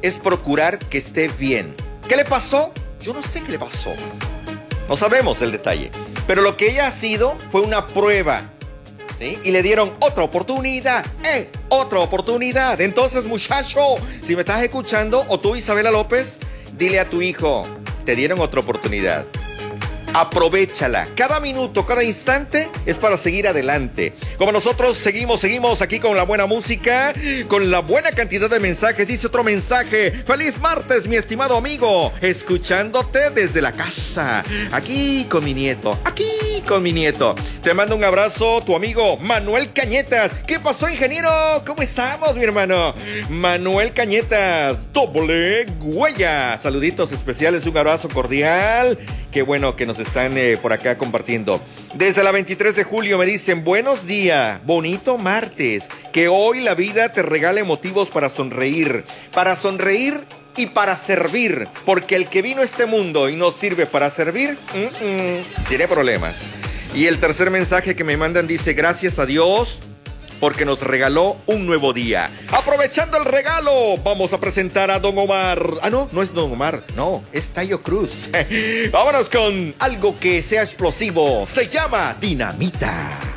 es procurar que esté bien. ¿Qué le pasó? Yo no sé qué le pasó. No sabemos el detalle. Pero lo que ella ha sido fue una prueba, ¿sí? Y le dieron otra oportunidad, otra oportunidad. Entonces, muchacho, si me estás escuchando, o tú, Isabela López, dile a tu hijo, te dieron otra oportunidad. Aprovéchala. Cada minuto, cada instante es para seguir adelante. Como nosotros seguimos aquí con la buena música, con la buena cantidad de mensajes. Dice otro mensaje: feliz martes, mi estimado amigo, escuchándote desde la casa, aquí con mi nieto. Te mando un abrazo, tu amigo Manuel Cañetas. ¿Qué pasó, ingeniero? ¿Cómo estamos, mi hermano? Manuel Cañetas, doble huella. Saluditos especiales, un abrazo cordial. Qué bueno que nos están por acá compartiendo. Desde la 23 de julio me dicen: buenos días, bonito martes. Que hoy la vida te regale motivos para sonreír y para servir. Porque el que vino a este mundo y no sirve para servir, tiene problemas. Y el tercer mensaje que me mandan dice: gracias a Dios porque nos regaló un nuevo día. Aprovechando el regalo, vamos a presentar a Don Omar. No es Don Omar, no, es Tayo Cruz. Vámonos con algo que sea explosivo. Se llama Dinamita.